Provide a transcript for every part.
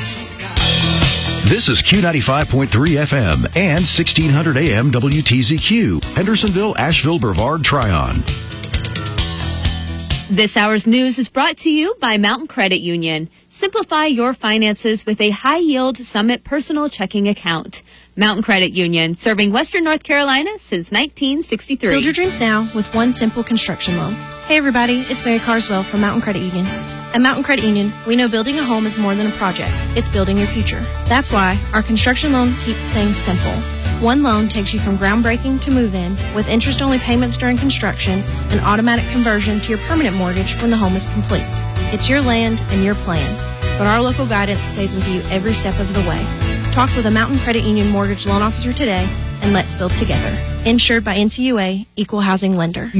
This is Q95.3 FM and 1600 AM WTZQ, Hendersonville, Asheville, Brevard, Tryon. This hour's news is brought to you by Mountain Credit Union. Simplify your finances with a high-yield Summit personal checking account. Mountain Credit Union, serving Western North Carolina since 1963. Build your dreams now with one simple construction loan. Hey everybody, it's Mary Carswell from Mountain Credit Union. At Mountain Credit Union, we know building a home is more than a project. It's building your future. That's why our construction loan keeps things simple. One loan takes you from groundbreaking to move-in, with interest-only payments during construction and automatic conversion to your permanent mortgage when the home is complete. It's your land and your plan, but our local guidance stays with you every step of the way. Talk with a Mountain Credit Union mortgage loan officer today, and let's build together. Insured by NCUA, Equal Housing Lender.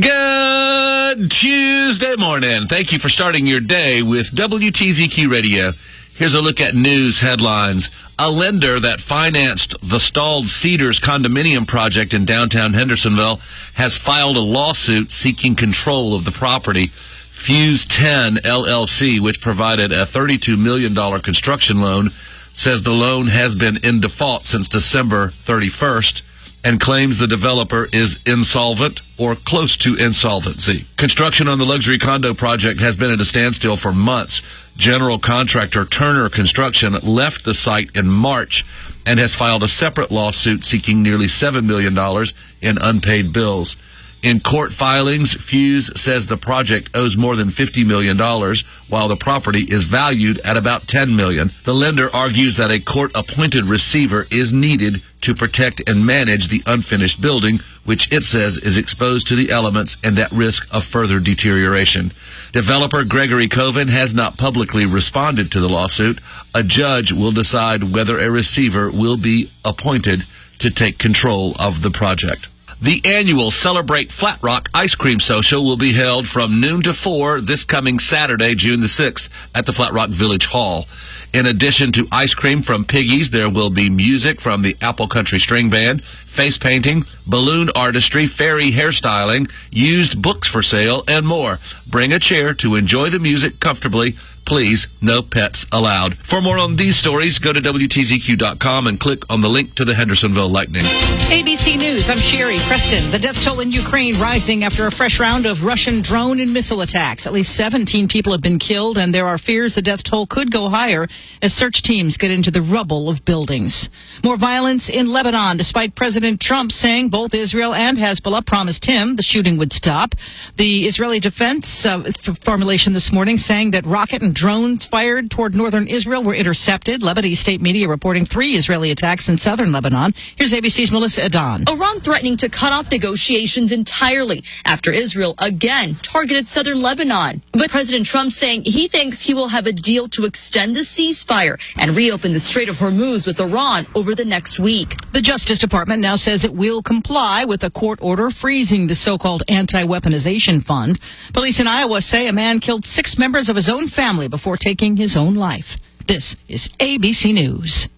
Good Tuesday morning. Thank you for starting your day with WTZQ Radio. Here's a look at news headlines. A lender that financed the stalled Cedars condominium project in downtown Hendersonville has filed a lawsuit seeking control of the property. Fuse 10 LLC, which provided a $32 million construction loan, says the loan has been in default since December 31st and claims the developer is insolvent or close to insolvency. Construction on the luxury condo project has been at a standstill for months. General contractor Turner Construction left the site in March and has filed a separate lawsuit seeking nearly $7 million in unpaid bills. In court filings, Fuse says the project owes more than $50 million, while the property is valued at about $10 million. The lender argues that a court-appointed receiver is needed to protect and manage the unfinished building, which it says is exposed to the elements and at risk of further deterioration. Developer Gregory Coven has not publicly responded to the lawsuit. A judge will decide whether a receiver will be appointed to take control of the project. The annual Celebrate Flat Rock Ice Cream Social will be held from noon to 4 this coming Saturday, June the 6th, at the Flat Rock Village Hall. In addition to ice cream from Piggy's, there will be music from the Apple Country String Band, face painting, balloon artistry, fairy hairstyling, used books for sale, and more. Bring a chair to enjoy the music comfortably. Please, no pets allowed. For more on these stories, go to WTZQ.com and click on the link to the Hendersonville Lightning. ABC News, I'm Sherry Preston. The death toll in Ukraine rising after a fresh round of Russian drone and missile attacks. At least 17 people have been killed, and there are fears the death toll could go higher as search teams get into the rubble of buildings. More violence in Lebanon, despite President Trump saying both Israel and Hezbollah promised him the shooting would stop. The Israeli Defense formulation this morning saying that rocket and drones fired toward northern Israel were intercepted. Lebanese state media reporting 3 Israeli attacks in southern Lebanon. Here's ABC's Melissa Adan. Iran threatening to cut off negotiations entirely after Israel again targeted southern Lebanon. But President Trump saying he thinks he will have a deal to extend the ceasefire and reopen the Strait of Hormuz with Iran over the next week. The Justice Department now says it will comply with a court order freezing the so-called anti-weaponization fund. Police in Iowa say a man killed 6 members of his own family before taking his own life. This is ABC News.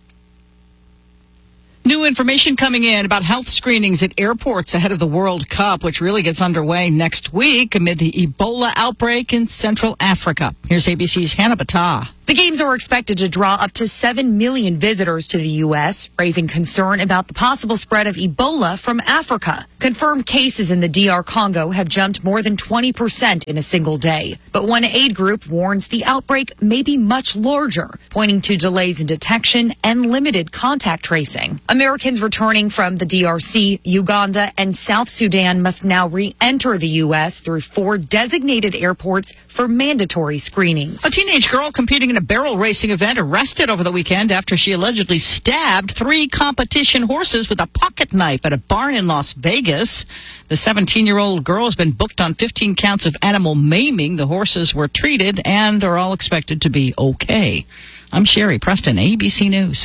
New information coming in about health screenings at airports ahead of the World Cup, which really gets underway next week amid the Ebola outbreak in Central Africa. Here's ABC's Hannah Battah. The games are expected to draw up to 7 million visitors to the U.S., raising concern about the possible spread of Ebola from Africa. Confirmed cases in the DR Congo have jumped more than 20% in a single day. But one aid group warns the outbreak may be much larger, pointing to delays in detection and limited contact tracing. Americans returning from the DRC, Uganda, and South Sudan must now re-enter the U.S. through 4 designated airports for mandatory screenings. A teenage girl competing in a barrel racing event arrested over the weekend after she allegedly stabbed 3 competition horses with a pocket knife at a barn in Las Vegas. The 17-year-old girl has been booked on 15 counts of animal maiming. The horses were treated and are all expected to be okay. I'm Sherry Preston, ABC News.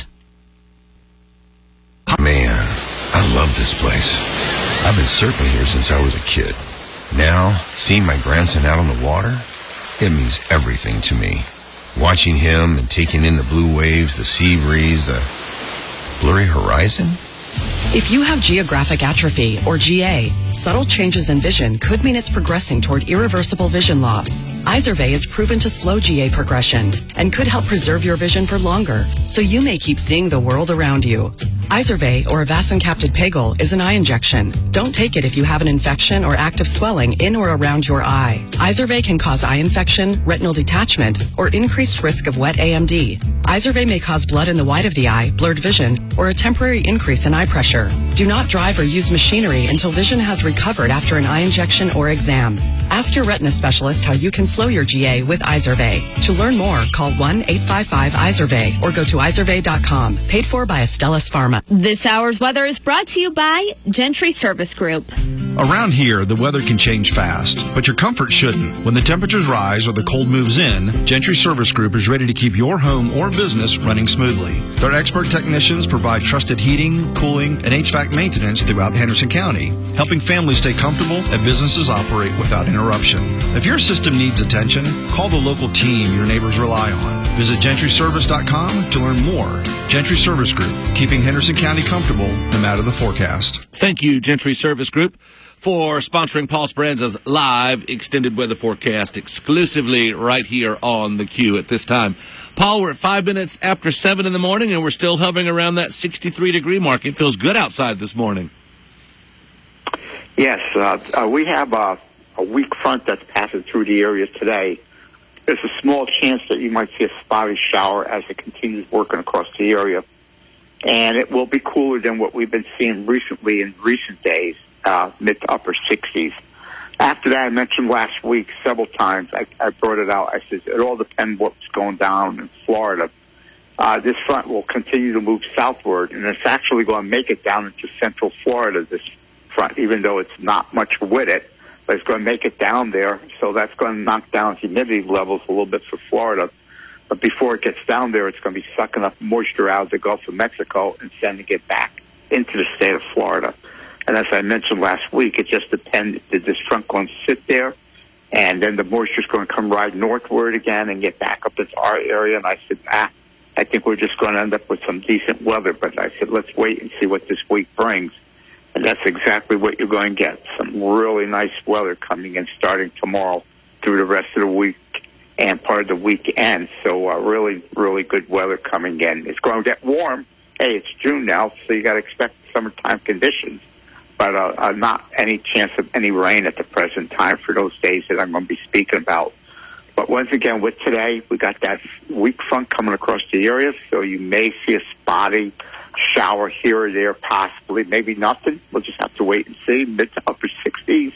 Man, I love this place. I've been surfing here since I was a kid. Now, seeing my grandson out on the water, it means everything to me. Watching him and taking in the blue waves, the sea breeze, the blurry horizon. If you have geographic atrophy, or GA, subtle changes in vision could mean it's progressing toward irreversible vision loss. Izervay is proven to slow GA progression and could help preserve your vision for longer, so you may keep seeing the world around you. Izervay, or avacincaptad pegol, is an eye injection. Don't take it if you have an infection or active swelling in or around your eye. Izervay can cause eye infection, retinal detachment, or increased risk of wet AMD. Izervay may cause blood in the white of the eye, blurred vision, or a temporary increase in eye pressure. Do not drive or use machinery until vision has recovered after an eye injection or exam. Ask your retina specialist how you can slow your GA with Izervay. To learn more, call 1-855-IZERVAY or go to izervay.com. Paid for by Astellas Pharma. This hour's weather is brought to you by Gentry Service Group. Around here, the weather can change fast, but your comfort shouldn't. When the temperatures rise or the cold moves in, Gentry Service Group is ready to keep your home or business running smoothly. Their expert technicians provide trusted heating, cooling, and HVAC maintenance throughout Henderson County, helping families stay comfortable and businesses operate without interruption. If your system needs attention, call the local team your neighbors rely on. Visit gentryservice.com to learn more. Gentry Service Group, keeping Henderson County comfortable no matter the forecast. Thank you, Gentry Service Group, for sponsoring Paul Speranza's live extended weather forecast exclusively right here on the Q at this time. Paul, we're at 5 minutes after 7 in the morning, and we're still hovering around that 63-degree mark. It feels good outside this morning. Yes, we have a weak front that's passing through the area today. There's a small chance that you might see a spotty shower as it continues working across the area. And it will be cooler than what we've been seeing recently in recent days, mid to upper 60s. After that, I mentioned last week several times, I brought it out. I said it all depends what's going down in Florida. This front will continue to move southward, and it's actually going to make it down into central Florida, this front, even though it's not much with it. But it's going to make it down there, so that's going to knock down humidity levels a little bit for Florida. But before it gets down there, it's going to be sucking up moisture out of the Gulf of Mexico and sending it back into the state of Florida. And as I mentioned last week, it just depends, is this front going to sit there? And then the moisture's going to come right northward again and get back up into our area. And I said, I think we're just going to end up with some decent weather. But I said, let's wait and see what this week brings. And that's exactly what you're going to get. Some really nice weather coming in starting tomorrow through the rest of the week and part of the weekend. So really, really good weather coming in. It's going to get warm. Hey, it's June now, so you got to expect summertime conditions. But not any chance of any rain at the present time for those days that I'm going to be speaking about. But once again, with today, we got that weak front coming across the area, so you may see a spotty shower here or there, possibly, maybe nothing. We'll just have to wait and see, mid to upper 60s.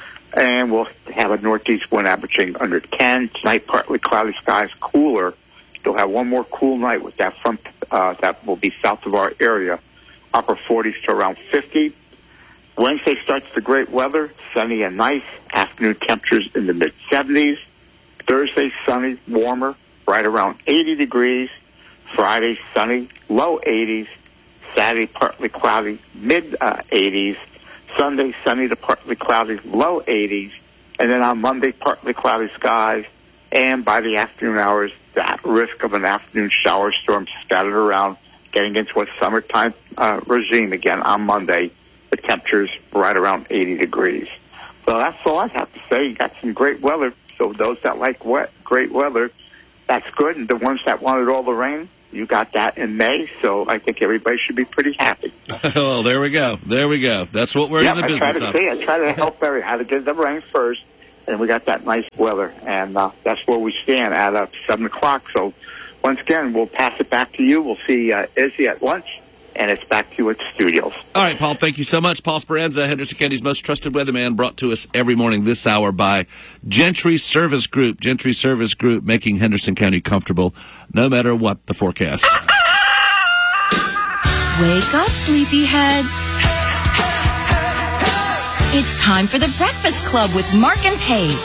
And we'll have a northeast wind averaging under 10. Tonight, partly cloudy skies, cooler. You'll have one more cool night with that front that will be south of our area, upper 40s to around 50. Wednesday starts the great weather, sunny and nice. Afternoon temperatures in the mid-70s. Thursday, sunny, warmer, right around 80 degrees. Friday, sunny, low 80s. Saturday, partly cloudy, mid-80s. Sunday, sunny to partly cloudy, low 80s. And then on Monday, partly cloudy skies. And by the afternoon hours, that risk of an afternoon shower storm scattered around, getting into a summertime regime again on Monday. The temperatures right around 80 degrees. So that's all I have to say. You got some great weather. So those that like great weather, that's good. And the ones that wanted all the rain, you got that in May, so I think everybody should be pretty happy. Oh, there we go. There we go. That's what we're in the business of. I try to help everybody. How to get the rain first, and we got that nice weather. And that's where we stand at 7 o'clock. So once again, we'll pass it back to you. We'll see Izzy at lunch, and it's back to you at the studios. All right, Paul, thank you so much. Paul Speranza, Henderson County's most trusted weatherman, brought to us every morning this hour by Gentry Service Group. Gentry Service Group, making Henderson County comfortable no matter what the forecast. Wake up, sleepyheads. It's time for the Breakfast Club with Mark and Paige.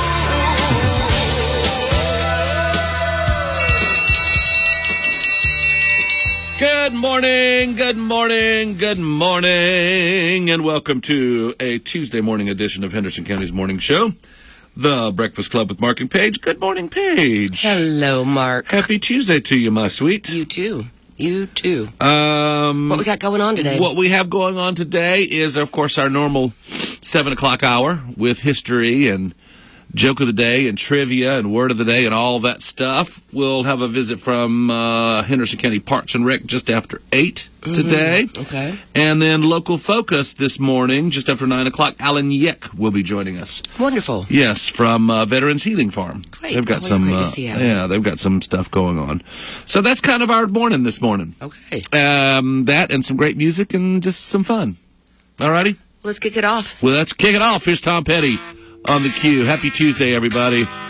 Good morning, good morning, good morning, and welcome to a Tuesday morning edition of Henderson County's Morning Show, the Breakfast Club with Mark and Paige. Good morning, Paige. Hello, Mark. Happy Tuesday to you, my sweet. You too. You too. What we got going on today? What we have going on today is, of course, our normal 7 o'clock hour with history and joke of the day and trivia and word of the day and all that stuff. We'll have a visit from Henderson County Parks and Rec just after 8 today. Okay. And then Local Focus this morning, just after 9 o'clock. Alan Yeck will be joining us. Wonderful. Yes, from Veterans Healing Farm. Great. They've got Always some. great to see Alan. Yeah, they've got some stuff going on. So that's kind of our morning this morning. Okay. That and some great music and just some fun. All righty? Let's kick it off. Well, let's kick it off. Here's Tom Petty on the Q. Happy Tuesday, everybody.